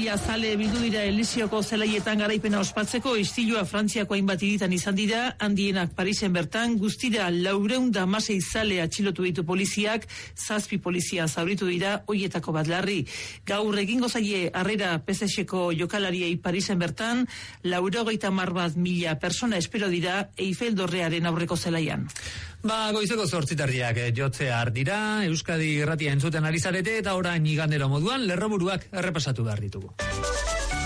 mila zale bildu dira Elizioko zelaietan garaipena ospatzeko. Istilua Frantziako hainbat hiritan izan dira, handienak Parisen bertan. Guztira 416 zale atxilotu ditu poliziak, 7 polizia zauritu dira, hoietako bat larri. Gaur egingo zaie harrera PSXko jokalariei Parisen bertan, 90.000 persona espero dira Eiffel dorrearen aurreko zelaian. Goizeko 8:00 jotzear dira, Euskadi irratia entzuten ari zarete, eta orain igandero moduan lerroburuak errepasatu behar ditugu.